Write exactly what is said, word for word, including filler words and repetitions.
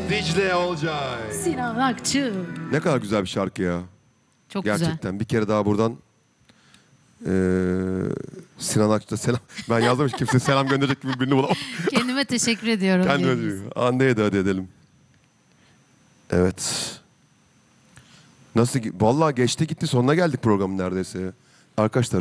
Dicle Olcay. Sinan Akçıl. Ne kadar güzel bir şarkı ya. Çok Gerçekten. güzel. Bir kere daha buradan eee Sinan Akçıl'a selam. Ben yazdım hiç kimse selam gönderecek gibi birini bulamam. Kendime teşekkür ediyorum. Kendime diyoruz. diyor. Anne'ye de hadi edelim. Evet. Nasıl? Vallahi geçti gitti, sonuna geldik programın neredeyse. Arkadaşlar